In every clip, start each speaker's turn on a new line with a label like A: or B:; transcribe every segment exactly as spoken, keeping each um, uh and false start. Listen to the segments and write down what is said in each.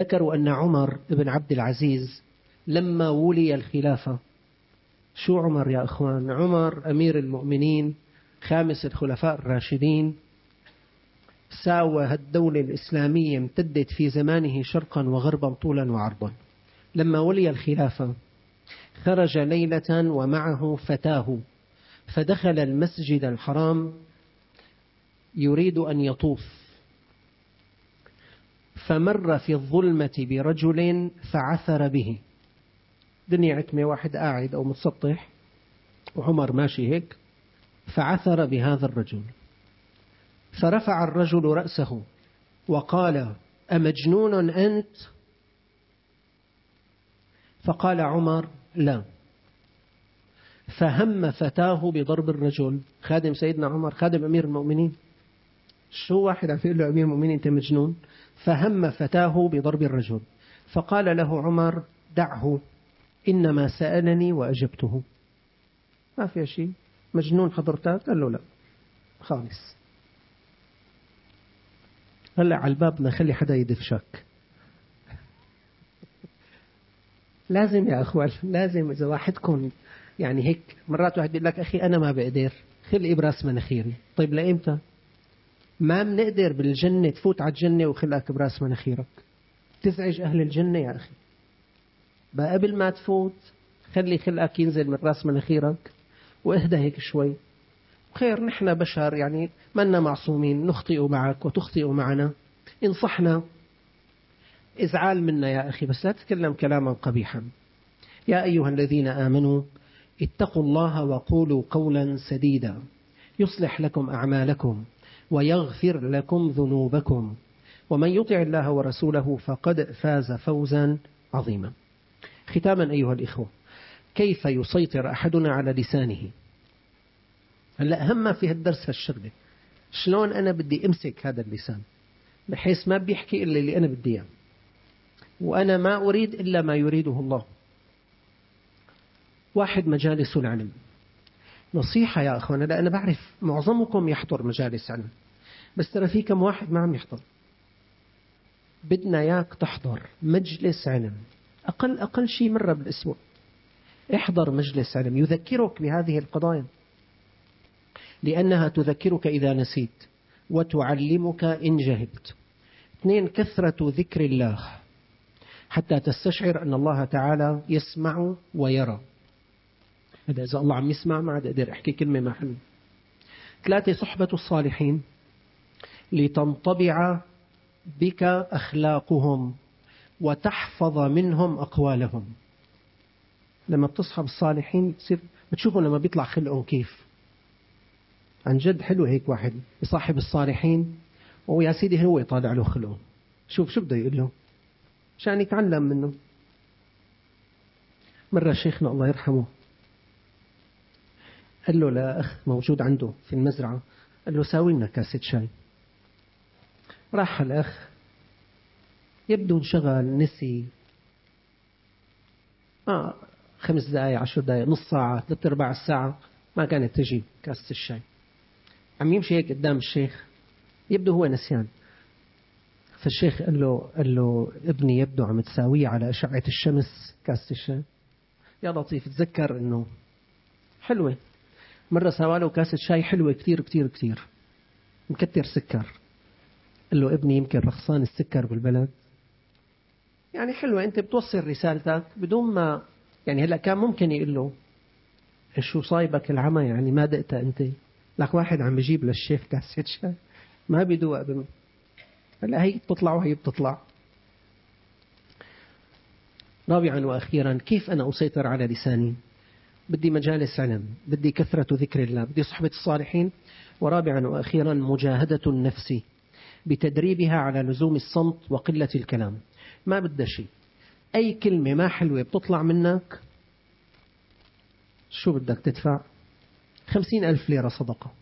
A: ذكروا أن عمر بن عبد العزيز لما ولي الخلافة، شو عمر يا أخوان؟ عمر أمير المؤمنين خامس الخلفاء الراشدين، ساوى الدولة الإسلامية، امتدت في زمانه شرقا وغربا طولا وعرضا. لما ولي الخلافة خرج ليلة ومعه فتاه، فدخل المسجد الحرام يريد أن يطوف، فمر في الظلمة برجل فعثر به. دنيا عتمة، واحد قاعد أو متسطح وعمر ماشي هيك، فعثر بهذا الرجل، فرفع الرجل رأسه وقال: أمجنون أنت؟ فقال عمر: لا. فهم فتاه بضرب الرجل، خادم سيدنا عمر، خادم أمير المؤمنين، شو واحد عم يقول له أمير المؤمنين أنت مجنون؟ فهم فتاه بضرب الرجل، فقال له عمر: دعه، إنما سألني وأجبته، ما في شيء، مجنون حضرتك؟ قال له لا خالص. هلأ على الباب ما خلي حدا يدفشك. لازم يا أخوان، لازم. إذا واحدكم يعني هيك مرات واحد بيقول لك أخي أنا ما بقدر، خل إبراس مناخيري. طيب لإمتى؟ ما بنقدر بالجنة تفوت على الجنة وخلقك براس مناخيرك، تزعج أهل الجنة يا أخي. بقى قبل ما تفوت خلي خلقك ينزل من راس مناخيرك واهدى هيك شوي. خير، نحن بشر يعني منا معصومين، نخطئ معك وتخطئ معنا، انصحنا، ازعال منا يا أخي، بس لا تتكلم كلاما قبيحا. يا أيها الذين آمنوا اتقوا الله وقولوا قولا سديدا يصلح لكم أعمالكم ويغفر لكم ذنوبكم ومن يطع الله ورسوله فقد فاز فوزا عظيما. ختاما أيها الإخوة، كيف يسيطر أحدنا على لسانه؟ هلأ أهم في هالدرس هالشغلة، شلون أنا بدي أمسك هذا اللسان بحيث ما بيحكي إلا اللي أنا بدي إياه، وأنا ما أريد إلا ما يريده الله. واحد، مجالس العلم. نصيحة يا أخوانا، لأ أنا بعرف معظمكم يحضر مجالس علم، بس ترى في كم واحد ما عم يحضر. بدنا إياك تحضر مجلس علم أقل أقل شيء مرة بالأسبوع. احضر مجلس علم يذكرك بهذه القضايا، لأنها تذكرك إذا نسيت وتعلمك إن جهلت. اثنين، كثرة ذكر الله حتى تستشعر أن الله تعالى يسمع ويرى. هذا إذا الله عم يسمع ما عاد أقدر أحكي كلمة ما حلو. ثلاثة، صحبة الصالحين لتنطبع بك أخلاقهم وتحفظ منهم أقوالهم. لما بتصحب الصالحين تصير بتشوفوا لما بيطلع خلقهم كيف. عن جد حلو هيك واحد يصاحب الصالحين ويا سيدي هو يطالع له خلقه، شوف شو بده يقول له عشان يتعلم منه. مرة شيخنا الله يرحمه قال له لأخ موجود عنده في المزرعة، قال له ساوي لنا كاسة شاي. راح الأخ يبدو انشغل نسي، آه خمس دقايق عشر دقايق نص ساعة ثلاث أرباع الساعة ما كانت تجي كاسة الشاي. عم يمشي هيك قدام الشيخ، يبدو هو نسيان. فالشيخ قال له قال له ابني يبدو عم تساويه على أشعة الشمس كاسة الشاي. يا لطيف، تذكر إنه حلوة. مرة سواله كاسة شاي حلوة كتير كتير كتير مكتر سكر. قال له ابني يمكن رخصان السكر بالبلد، يعني حلوة، أنت بتوصل رسالتك بدون ما يعني. هلأ كان ممكن يقول له شو صايبك العمى، يعني ما دقت أنت؟ لك واحد عم بيجيب للشيخ كاسة شاي ما بيدوق بم... هلأ هي بتطلع وهي بتطلع. رابعا وأخيرا، كيف أنا أسيطر على لساني؟ بدي مجالس علم، بدي كثرة ذكر الله، بدي صحبة الصالحين. ورابعا وأخيرا، مجاهدة النفس بتدريبها على لزوم الصمت وقلة الكلام. ما بدها شيء، أي كلمة ما حلوة بتطلع منك شو بدك تدفع؟ خمسين ألف ليرة صدقة.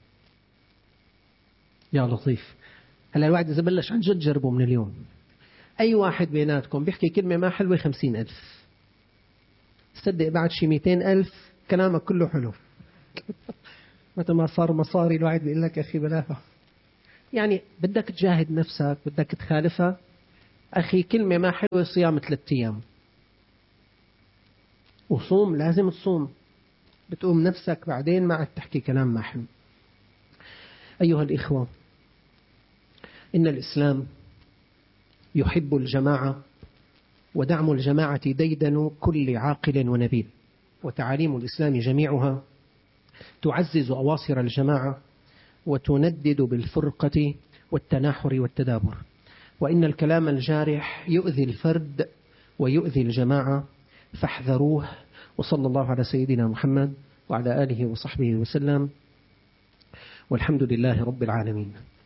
A: يا لطيف، هلا الواحد إذا بلش عن جد جربه من اليوم، أي واحد بيناتكم بيحكي كلمة ما حلوة خمسين ألف. صدق بعد شي مئتين ألف كلامك كله حلو. متى ما صار مصاري الواحد بيقول لك يا أخي بلاها. يعني بدك تجاهد نفسك، بدك تخالفها أخي كلمة ما حلوة صيام ثلاثة أيام، وصوم لازم تصوم، بتقوم نفسك بعدين ما عاد تحكي كلام ما حلو. أيها الإخوة، إن الإسلام يحب الجماعة، ودعم الجماعة ديدن كل عاقل ونبيل، وتعاليم الإسلام جميعها تعزز أواصر الجماعة وتندد بالفرقة والتناحر والتدابر، وإن الكلام الجارح يؤذي الفرد ويؤذي الجماعة فاحذروه. وصلى الله على سيدنا محمد وعلى آله وصحبه وسلم، والحمد لله رب العالمين.